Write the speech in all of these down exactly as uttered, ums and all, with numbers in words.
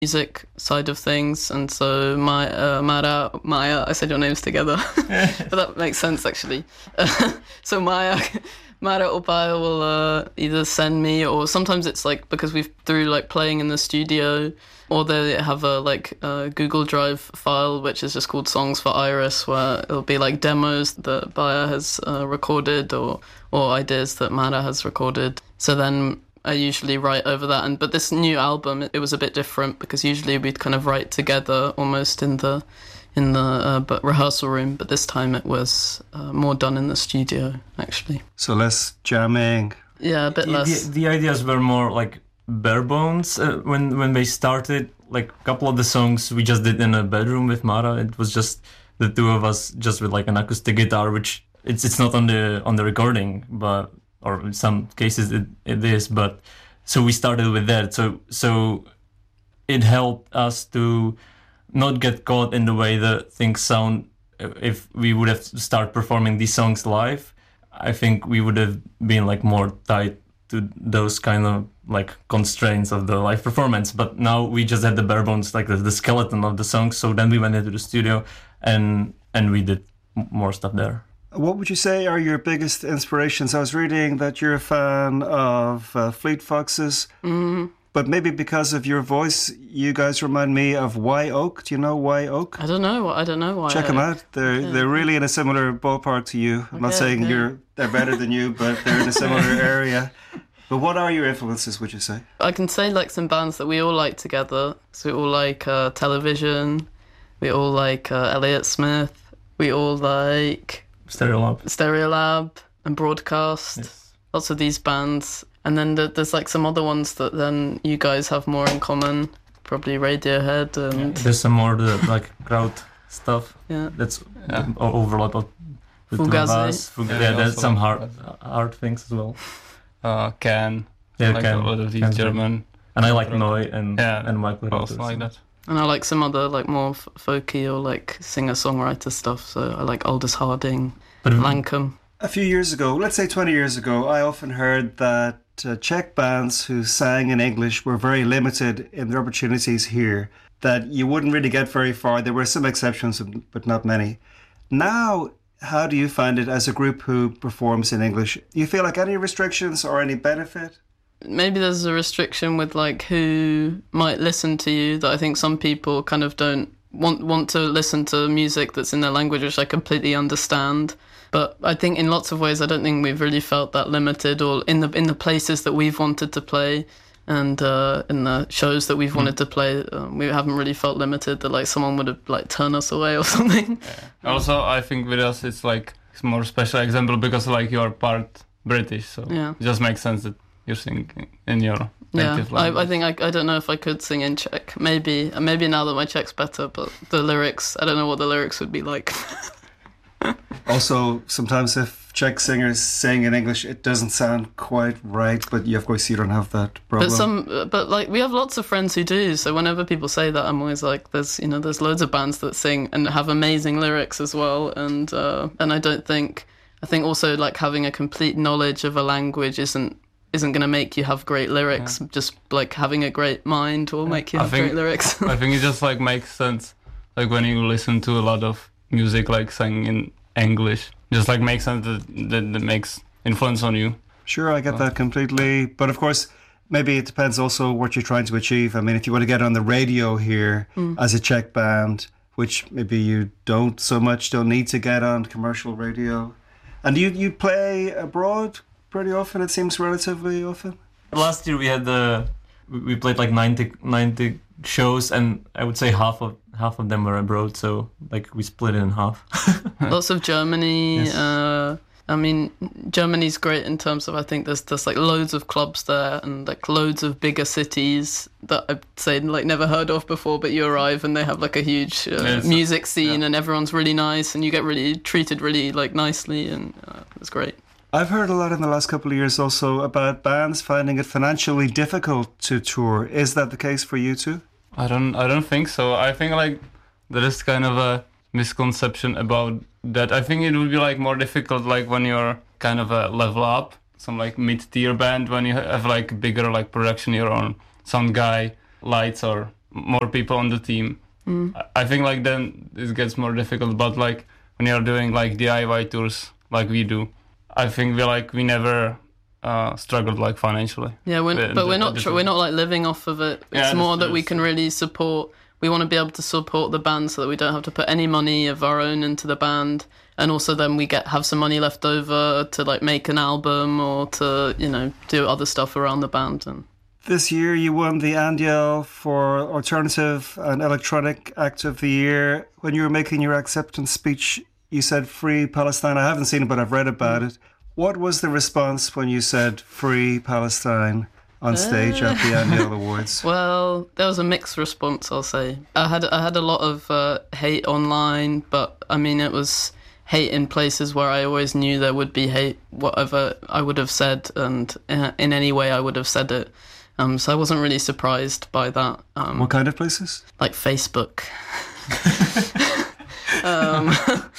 music side of things, and so my uh, Mara, Maya, I said your names together, but that makes sense actually. So Maya, Mara or Paya will uh, either send me, or sometimes it's like because we've through like playing in the studio, or they have a like a Google Drive file which is just called Songs for Iris, where it'll be like demos that Paya has uh, recorded, or or ideas that Mara has recorded. So then I usually write over that, and but this new album, it, it was a bit different because usually we'd kind of write together almost in the in the uh, but rehearsal room, but this time it was uh, more done in the studio actually. So less jamming. Yeah, a bit the, less. The, the ideas were more like bare bones uh, when when they started. Like a couple of the songs we just did in a bedroom with Mara. It was just the two of us, just with like an acoustic guitar, which it's it's not on the on the recording, but. Or in some cases it, it is, but so we started with that. So so it helped us to not get caught in the way that things sound. If we would have started performing these songs live, I think we would have been like more tied to those kind of like constraints of the live performance. But now we just had the bare bones, like the, the skeleton of the songs. So then we went into the studio and and we did more stuff there. What would you say are your biggest inspirations? I was reading that you're a fan of uh, Fleet Foxes, Mm-hmm. but maybe because of your voice, you guys remind me of Wye Oak. Do you know Wye Oak? I don't know. I don't know why. Check them out. They're Okay. they're really in a similar ballpark to you. I'm not Okay, saying okay. you're they're better than you, but they're in a similar area. But what are your influences, would you say? I can say like some bands that we all like together. So we all like uh, Television. We all like uh, Elliott Smith. We all like Stereolab. Stereolab and Broadcast. Yes. Lots of these bands. And then the, there's like some other ones that then you guys have more in common. Probably Radiohead and There's some more the like crowd stuff. yeah. That's Yeah. the o- overlap of the two of Fugazi. us. Fug- Yeah, yeah, we there's also some like hard Fugazi. hard things as well. Uh, Can, Yeah, like Can- a lot of these Can- German. And I like Noi and Yeah, and Michael. Also Rotter, like so. that. And I like some other like more f- folky or like singer-songwriter stuff. So I like Aldous Harding, But Lankum. A few years ago, let's say twenty years ago, I often heard that uh, Czech bands who sang in English were very limited in their opportunities here, that you wouldn't really get very far. There were some exceptions, but not many. Now, how do you find it as a group who performs in English? Do you feel like any restrictions or any benefit? Maybe there's a restriction with like who might listen to you, that I think some people kind of don't want want to listen to music that's in their language, which I completely understand. But I think in lots of ways I don't think we've really felt that limited, or in the in the places that we've wanted to play and uh, in the shows that we've wanted to play, um, we haven't really felt limited that like someone would have like turned us away or something. Also, I think with us it's like it's more special example because like you are part British, so Yeah. it just makes sense that you sing in your Yeah, native I, language. I think I, I don't know if I could sing in Czech. Maybe maybe now that my Czech's better, but the lyrics, I don't know what the lyrics would be like. Also, sometimes if Czech singers sing in English, it doesn't sound quite right, but you, of course you don't have that problem. But some, but like we have lots of friends who do. So whenever people say that, I'm always like, there's you know, there's loads of bands that sing and have amazing lyrics as well. And uh, and I don't think, I think also like having a complete knowledge of a language isn't isn't going to make you have great lyrics. Yeah. Just like having a great mind will make you I have think- great lyrics. I think it just like makes sense, like when you listen to a lot of music like sang in English, just like makes sense that that, that makes influence on you. Sure, I get that completely. But of course, maybe it depends also what you're trying to achieve. I mean, if you want to get on the radio here as a Czech band, which maybe you don't so much, don't need to get on commercial radio. And you you play abroad pretty often, it seems relatively often. Last year we had the we played like ninety, ninety shows, and I would say half of half of them were abroad. So like we split it in half. Lots of Germany. Yes. Uh, I mean, Germany's great in terms of I think there's there's like loads of clubs there and like loads of bigger cities that I'd say like never heard of before. But you arrive and they have like a huge uh, Yes. music scene Yeah. and everyone's really nice and you get really treated really like nicely and uh, it's great. I've heard a lot in the last couple of years also about bands finding it financially difficult to tour. Is that the case for you too? I don't I don't think so. I think like there is kind of a misconception about that. I think it would be like more difficult like when you're kind of a level up, some like mid-tier band, when you have like bigger like production, your own sound guy, lights or more people on the team. Mm. I think like then it gets more difficult. But like when you're doing like D I Y tours like we do, I think we like we never uh, struggled like financially. Yeah, we're, The- but the- we're not the- tr- we're not like living off of it. It's Yeah, more that's- that we can really support. We want to be able to support the band so that we don't have to put any money of our own into the band, and also then we get have some money left over to like make an album or to, you know, do other stuff around the band. And This year you won the Andiel for Alternative and Electronic Act of the Year. When you were making your acceptance speech, you said Free Palestine. I haven't seen it, but I've read about it. What was the response when you said Free Palestine on stage at the Andiel Awards? well, there was a mixed response, I'll say. I had I had a lot of uh, hate online, but I mean it was hate in places where I always knew there would be hate, whatever I would have said, and uh, in any way I would have said it. Um, so I wasn't really surprised by that. Um, What kind of places? like Facebook. um,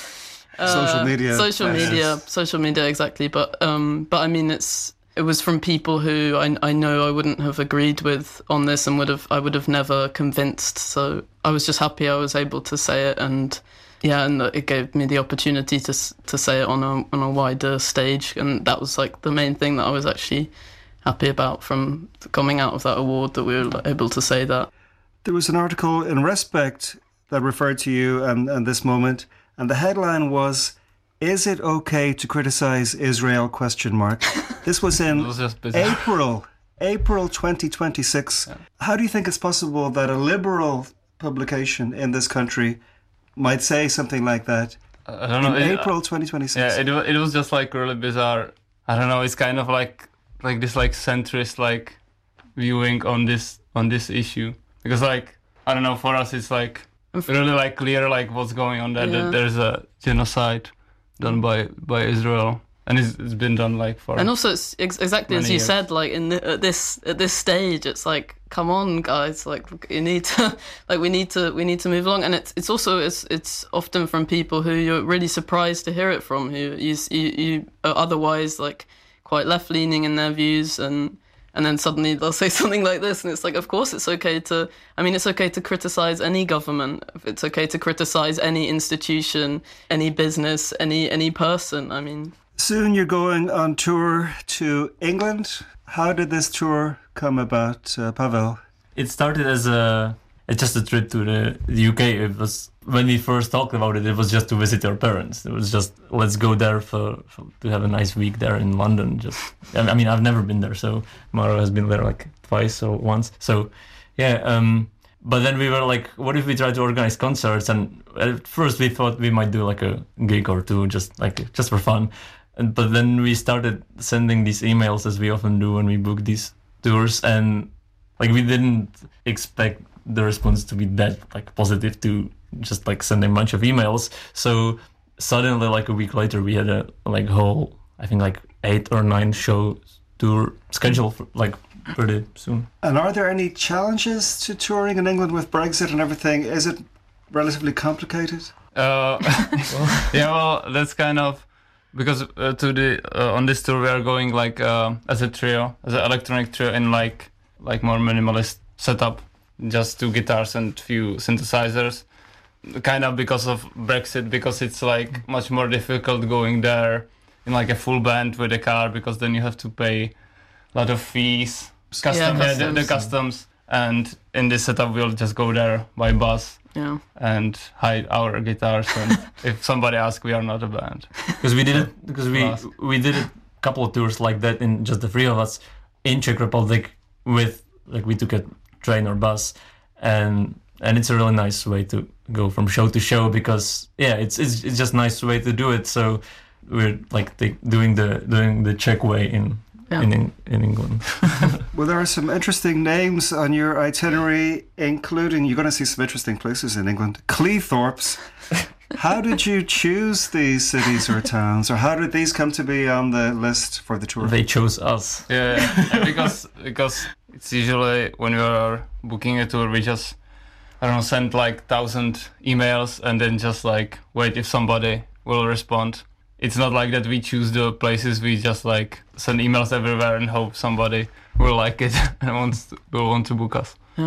Social media. social places. media, social media, exactly. But um, but I mean, it's it was from people who I I know I wouldn't have agreed with on this, and would have I would have never convinced. So I was just happy I was able to say it, and yeah, and it gave me the opportunity to s- to say it on a on a wider stage, and that was like the main thing that I was actually happy about from coming out of that award, that we were able to say that. There was an article in Respect that referred to you and, and this moment, and the headline was, "Is it okay to criticize Israel?" Question mark. This was It in was just bizarre. April, April twenty twenty-six. How do you think it's possible that a liberal publication in this country might say something like that I don't know. in it- April twenty twenty-six? Yeah, it wa- it was just like really bizarre. I don't know. It's kind of like like this like centrist like viewing on this on this issue, because like I don't know, for us it's like really like clear like what's going on there. Yeah. That there's a genocide done by by Israel, and it's, it's been done like for And also, it's ex- exactly as Many you years. said, like in the, at this at this stage, it's like, come on, guys, like you need to, like we need to, we need to move along. And it's it's also it's it's often from people who you're really surprised to hear it from, who you you, you are otherwise like quite left leaning in their views, and and then suddenly they'll say something like this, and it's like, of course it's okay to. I mean, it's okay to criticize any government. It's okay to criticize any institution, any business, any any person. I mean. Soon you're going on tour to England. How did this tour come about, uh, Pavel? It started as a it's just a trip to the, the U K. It was when we first talked about it. It was just to visit our parents. It was just let's go there for, for to have a nice week there in London. Just I mean I've never been there, so Maro has been there like twice or once. So yeah. Um, but then we were like, what if we try to organize concerts? And at first we thought we might do like a gig or two, just like just for fun. And, but then we started sending these emails, as we often do when we book these tours, and like we didn't expect the response to be that like positive to just like sending a bunch of emails. So suddenly, like a week later, we had a like whole, I think like eight or nine show tour scheduled for, like pretty soon. And are there any challenges to touring in England with Brexit and everything? Is it relatively complicated? Uh, yeah, well, that's kind of because uh, to the uh, on this tour we are going like uh, as a trio, as an electronic trio in like like more minimalist setup, just two guitars and few synthesizers. Kind of because of Brexit, because it's like much more difficult going there in like a full band with a car, because then you have to pay a lot of fees, custom, yeah, the, the customs. customs. And in this setup, we'll just go there by bus. Yeah. And hide our guitars, and if somebody asks, we are not a band. Because we did it because we Last. we did a couple of tours like that in just the three of us in Czech Republic with like we took a train or bus, and and it's a really nice way to go from show to show, because yeah, it's it's it's just nice way to do it. So we're like the, doing the doing the Czech way in Yeah. in in, in England. Well, there are some interesting names on your itinerary, including you're going to see some interesting places in England. Cleethorpes. How did you choose these cities or towns, or how did these come to be on the list for the tour? They chose us. Yeah, yeah, because because it's usually when we are booking a tour, we just I don't know send like thousand emails and then just like wait if somebody will respond. It's not like that we choose the places. We just like send emails everywhere and hope somebody will like it and wants to, will want to book us. Yeah.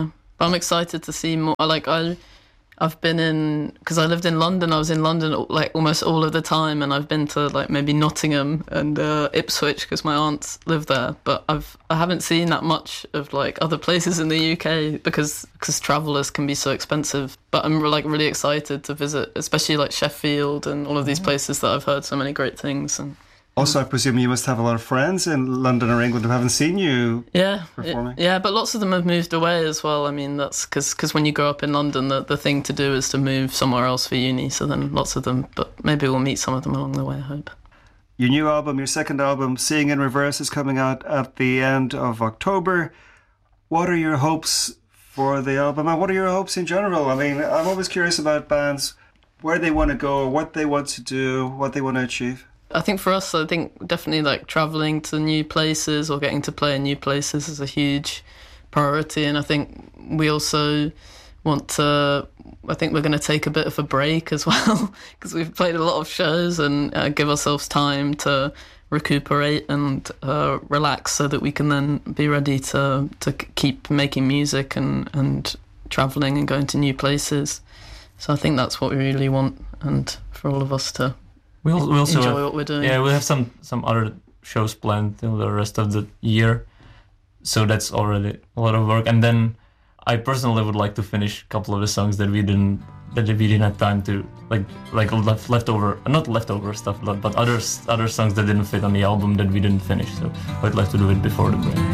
I'm excited to see more. Like I, I've been in because I lived in London. I was in London like almost all of the time, and I've been to like maybe Nottingham and uh, Ipswich because my aunts live there. But I've I haven't seen that much of like other places in the U K because because travellers can be so expensive. But I'm like really excited to visit, especially like Sheffield and all of these places that I've heard so many great things. And also, I presume you must have a lot of friends in London or England who haven't seen you yeah, performing. Yeah, but lots of them have moved away as well. I mean, that's because when you grow up in London, the, the thing to do is to move somewhere else for uni. So then lots of them, but maybe we'll meet some of them along the way, I hope. Your new album, your second album, Seeing in Reverse, is coming out at the end of October. What are your hopes for the album, and what are your hopes in general? I mean, I'm always curious about bands, where they want to go, what they want to do, what they want to achieve. I think for us, I think definitely like travelling to new places or getting to play in new places is a huge priority. And I think we also want to, I think we're going to take a bit of a break as well because we've played a lot of shows and uh, give ourselves time to recuperate and uh, relax so that we can then be ready to, to keep making music and, and travelling and going to new places. So I think that's what we really want, and for all of us to We'll, we also enjoy have, what we're doing. Yeah, we'll have some, some other shows planned till the rest of the year. So that's already a lot of work. And then I personally would like to finish a couple of the songs that we didn't that we didn't have time to, like like left, leftover, not leftover stuff, but, but other, other songs that didn't fit on the album that we didn't finish. So I'd like to do it before the break.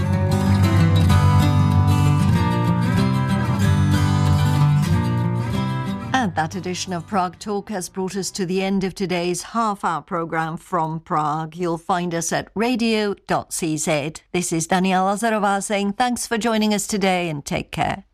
And that edition of Prague Talk has brought us to the end of today's half-hour programme from Prague. You'll find us at radio dot c z. This is Daniela Lazarová saying thanks for joining us today and take care.